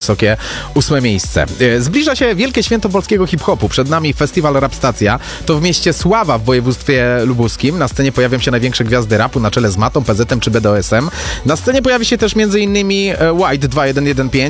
wysokie 8 miejsce. Zbliża się wielkie święto polskiego hip-hopu. Przed nami festiwal Rap Stacja. To w mieście Sława w województwie lubuskim. Na scenie pojawią się największe gwiazdy rapu na czele z Matą, PZ-em czy BDOS-em. Na scenie pojawi się też m.in. White 2115,